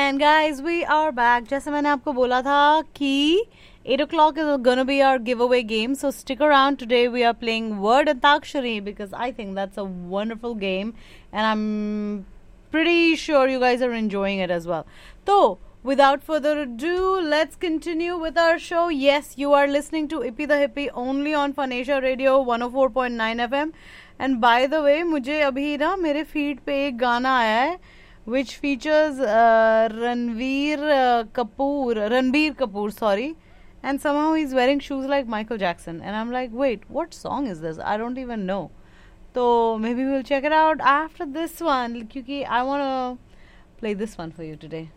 And guys, we are back. जैसे मैंने आपको बोला था कि 8 o'clock is gonna be our giveaway game. So stick around. Today we are playing Word Antakshari because I think that's a wonderful game. And I'm pretty sure you guys are enjoying it as well. So, without further ado, let's continue with our show. Yes, you are listening to Ippy the Hippie only on Phanesia Radio 104.9 FM. And by the way, मुझे अभी ना मेरे feed पे एक गाना आया है which features Ranbir Kapoor, sorry, and somehow he's wearing shoes like Michael Jackson, and I'm like, wait, what song is this? I don't even know. So maybe we'll check it out after this one, because I want to play this one for you today.